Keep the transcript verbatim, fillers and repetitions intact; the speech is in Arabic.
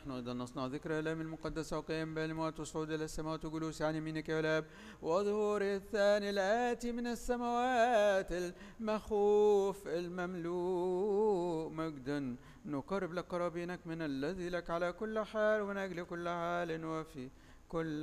نحن أيضا نصنع ذكرى الأيام المقدسة وقيام بالموت وصعود إلى السماوات وجلوس عن يمينك يا الآب وظهور الثاني الآتي من السماوات المخوف المملوء مجدا. نقرب لك قرابينك من الذي لك على كل حال ومن أجل كل حال وفي كل